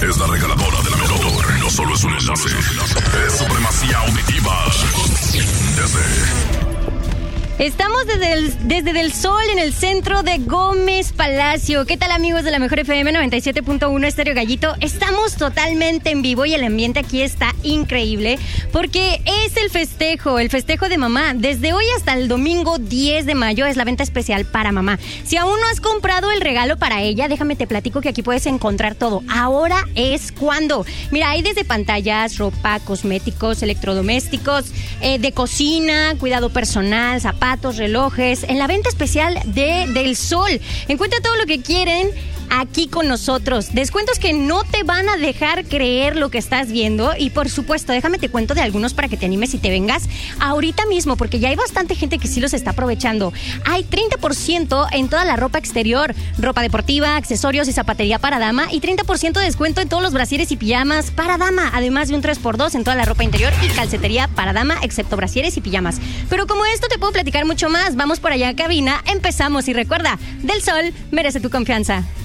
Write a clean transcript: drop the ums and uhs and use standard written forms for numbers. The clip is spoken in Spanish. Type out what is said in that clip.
es la regaladora de la mejor. No solo es un enlace, es supremacía auditiva. Estamos desde Del Sol en el centro de Gómez Palacio. ¿Qué tal, amigos de la Mejor FM 97.1 Estéreo Gallito? Estamos totalmente en vivo y el ambiente aquí está increíble porque es el festejo de mamá. Desde hoy hasta el domingo 10 de mayo es la venta especial para mamá. Si aún no has comprado el regalo para ella, déjame te platico que aquí puedes encontrar todo. Ahora es cuando. Mira, hay desde pantallas, ropa, cosméticos, electrodomésticos, de cocina, cuidado personal, zapatos, relojes, en la venta especial de Del Sol. Encuentra todo lo que quieren aquí con nosotros. Descuentos que no te van a dejar creer lo que estás viendo. Y por supuesto, déjame te cuento de algunos para que te animes y te vengas ahorita mismo, porque ya hay bastante gente que sí los está aprovechando. Hay 30% en toda la ropa exterior, ropa deportiva, accesorios y zapatería para dama, y 30% de descuento en todos los brasieres y pijamas para dama, además de un 3x2 en toda la ropa interior y calcetería para dama, excepto brasieres y pijamas. Pero como esto te puedo platicar mucho más, vamos por allá a cabina, empezamos y recuerda, Del Sol merece tu confianza.